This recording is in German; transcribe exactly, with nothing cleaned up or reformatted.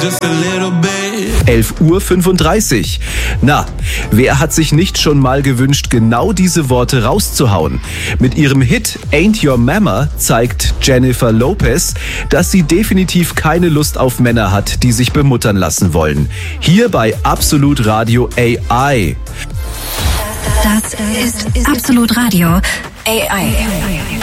elf Uhr fünfunddreißig. Na, wer hat sich nicht schon mal gewünscht, genau diese Worte rauszuhauen? Mit ihrem Hit Ain't Your Mama zeigt Jennifer Lopez, dass sie definitiv keine Lust auf Männer hat, die sich bemuttern lassen wollen. Hier bei Absolut Radio A I. Das ist Absolut Radio A I.